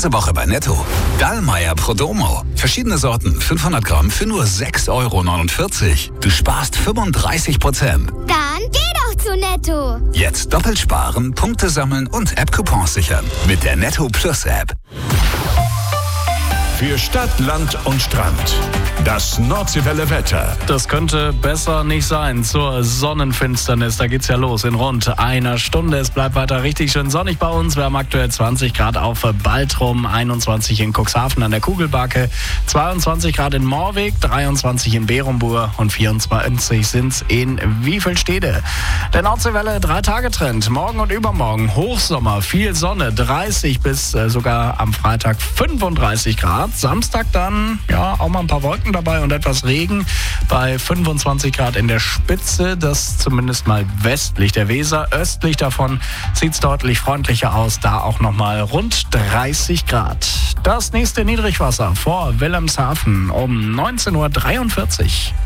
Diese Woche bei Netto. Dallmayr Prodomo. Verschiedene Sorten, 500 Gramm für nur 6,49 €. Du sparst 35%. Dann geh doch zu Netto. Jetzt doppelt sparen, Punkte sammeln und App-Coupons sichern. Mit der Netto Plus App. Für Stadt, Land und Strand. Das Nordseewelle Wetter. Das könnte besser nicht sein zur Sonnenfinsternis. Da geht's ja los in rund einer Stunde. Es bleibt weiter richtig schön sonnig bei uns. Wir haben aktuell 20 Grad auf Baltrum, 21 in Cuxhaven an der Kugelbake, 22 Grad in Moorweg, 23 in Berumbur und 24 sind's in Wiefelstede. Der Nordseewelle 3-Tage-Trend. Morgen und übermorgen Hochsommer, viel Sonne, 30 bis sogar am Freitag 35 Grad. Samstag dann, ja, auch mal ein paar Wolken dabei und etwas Regen bei 25 Grad in der Spitze. Das zumindest mal westlich der Weser. Östlich davon sieht es deutlich freundlicher aus. Da auch nochmal rund 30 Grad. Das nächste Niedrigwasser vor Wilhelmshaven um 19:43 Uhr.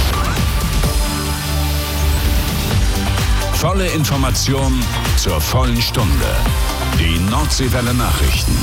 Volle Information zur vollen Stunde. Die Nordseewelle Nachrichten.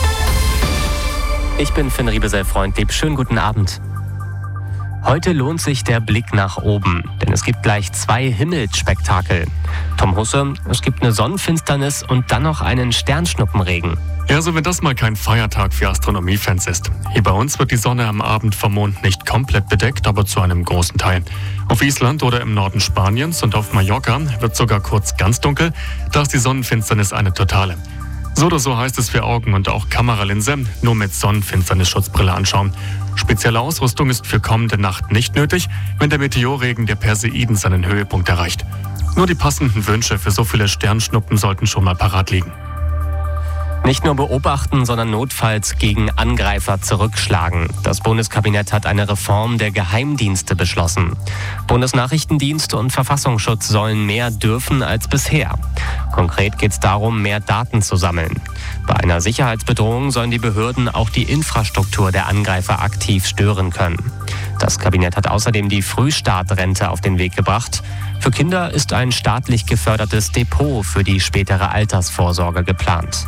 Ich bin Finn Riebesell-Freundlieb. Schönen guten Abend. Heute lohnt sich der Blick nach oben, denn es gibt gleich 2 Himmelsspektakel. Tom Husse, es gibt eine Sonnenfinsternis und dann noch einen Sternschnuppenregen. Ja, also wenn das mal kein Feiertag für Astronomiefans ist. Hier bei uns wird die Sonne am Abend vom Mond nicht komplett bedeckt, aber zu einem großen Teil. Auf Island oder im Norden Spaniens und auf Mallorca wird sogar kurz ganz dunkel. Da ist die Sonnenfinsternis eine totale. So oder so heißt es für Augen und auch Kameralinse nur mit Sonnenfinsternisschutzbrille anschauen. Spezielle Ausrüstung ist für kommende Nacht nicht nötig, wenn der Meteorregen der Perseiden seinen Höhepunkt erreicht. Nur die passenden Wünsche für so viele Sternschnuppen sollten schon mal parat liegen. Nicht nur beobachten, sondern notfalls gegen Angreifer zurückschlagen. Das Bundeskabinett hat eine Reform der Geheimdienste beschlossen. Bundesnachrichtendienst und Verfassungsschutz sollen mehr dürfen als bisher. Konkret geht es darum, mehr Daten zu sammeln. Bei einer Sicherheitsbedrohung sollen die Behörden auch die Infrastruktur der Angreifer aktiv stören können. Das Kabinett hat außerdem die Frühstartrente auf den Weg gebracht. Für Kinder ist ein staatlich gefördertes Depot für die spätere Altersvorsorge geplant.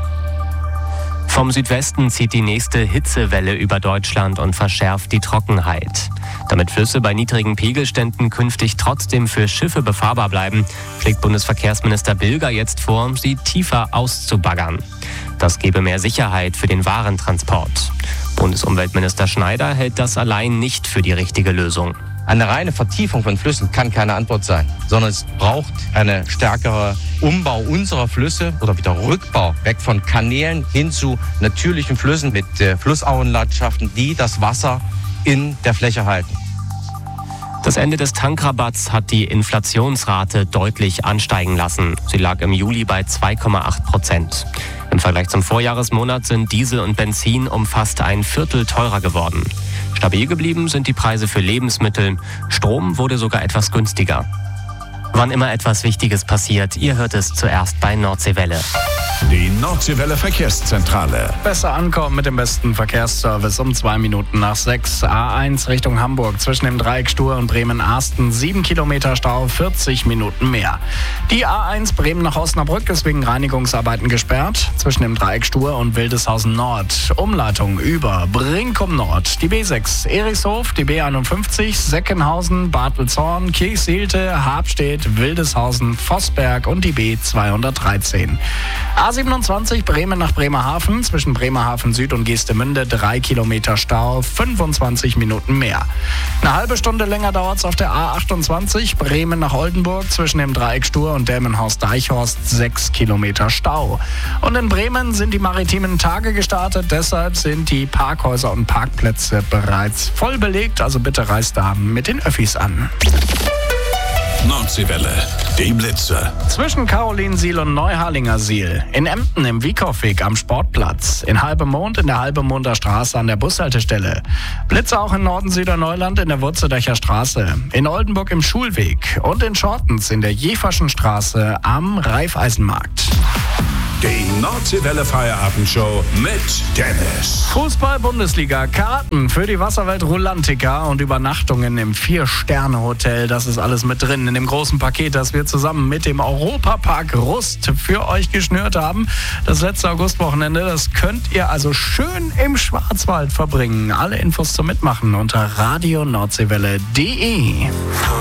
Vom Südwesten zieht die nächste Hitzewelle über Deutschland und verschärft die Trockenheit. Damit Flüsse bei niedrigen Pegelständen künftig trotzdem für Schiffe befahrbar bleiben, schlägt Bundesverkehrsminister Bilger jetzt vor, sie tiefer auszubaggern. Das gebe mehr Sicherheit für den Warentransport. Bundesumweltminister Schneider hält das allein nicht für die richtige Lösung. Eine reine Vertiefung von Flüssen kann keine Antwort sein, sondern es braucht eine stärkere Umbau unserer Flüsse oder wieder Rückbau weg von Kanälen hin zu natürlichen Flüssen mit Flussauenlandschaften, die das Wasser in der Fläche halten. Das Ende des Tankrabatts hat die Inflationsrate deutlich ansteigen lassen. Sie lag im Juli bei 2,8%. Im Vergleich zum Vorjahresmonat sind Diesel und Benzin um fast ein Viertel teurer geworden. Stabil geblieben sind die Preise für Lebensmittel. Strom wurde sogar etwas günstiger. Wann immer etwas Wichtiges passiert, ihr hört es zuerst bei Nordseewelle. Die Nordseewelle Verkehrszentrale. Besser ankommen mit dem besten Verkehrsservice um 2 Minuten nach 6. A1 Richtung Hamburg zwischen dem Dreieck Stur und Bremen-Arsten 7 Kilometer Stau, 40 Minuten mehr. Die A1 Bremen nach Osnabrück ist wegen Reinigungsarbeiten gesperrt. Zwischen dem Dreieck Stur und Wildeshausen Nord. Umleitung über Brinkum Nord. Die B6 Erichshof, die B51 Seckenhausen, Bartelzorn, Kirchseelte, Habstedt, Wildeshausen, Vossberg und die B213. A27 Bremen nach Bremerhaven zwischen Bremerhaven Süd und Geestemünde 3 Kilometer Stau, 25 Minuten mehr. Eine halbe Stunde länger dauert es auf der A28 Bremen nach Oldenburg zwischen dem Dreieck Stur und Delmenhorst-Deichhorst 6 Kilometer Stau. Und in Bremen sind die maritimen Tage gestartet, deshalb sind die Parkhäuser und Parkplätze bereits voll belegt, also bitte reist da mit den Öffis an. Nordseewelle, die Blitze. Zwischen Karolinsiel und Neuharlingersiel, in Emden im Wiekow-Weg am Sportplatz, in Halbemond in der Halbemonder Straße an der Bushaltestelle. Blitze auch in Norden-Süderneuland in der Wurzedacher Straße, in Oldenburg im Schulweg und in Schortens in der Jeferschen Straße am Raiffeisenmarkt. Die Nordseewelle Feierabendshow mit Dennis. Fußball-Bundesliga, Karten für die Wasserwelt Rulantica und Übernachtungen im 4-Sterne-Hotel. Das ist alles mit drin in dem großen Paket, das wir zusammen mit dem Europapark Rust für euch geschnürt haben. Das letzte Augustwochenende, das könnt ihr also schön im Schwarzwald verbringen. Alle Infos zum Mitmachen unter radionordseewelle.de.